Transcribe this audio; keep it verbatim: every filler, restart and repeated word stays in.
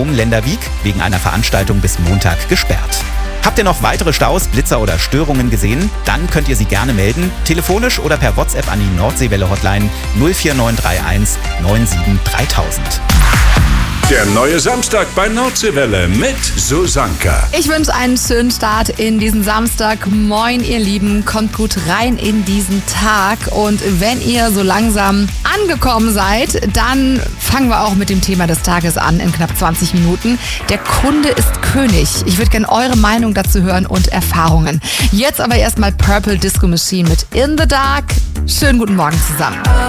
Ohm-Lenderwiek wegen einer Veranstaltung bis Montag gesperrt. Habt ihr noch weitere Staus, Blitzer oder Störungen gesehen? Dann könnt ihr sie gerne melden, telefonisch oder per WhatsApp an die Nordseewelle-Hotline null vier neun drei eins neun sieben dreitausend. Der neue Samstag bei Nordseewelle mit Susanka. Ich wünsche einen schönen Start in diesen Samstag. Moin, ihr Lieben. Kommt gut rein in diesen Tag. Und wenn ihr so langsam angekommen seid, dann fangen wir auch mit dem Thema des Tages an in knapp zwanzig Minuten. Der Kunde ist König. Ich würde gerne eure Meinung dazu hören und Erfahrungen. Jetzt aber erstmal Purple Disco Machine mit In the Dark. Schönen guten Morgen zusammen.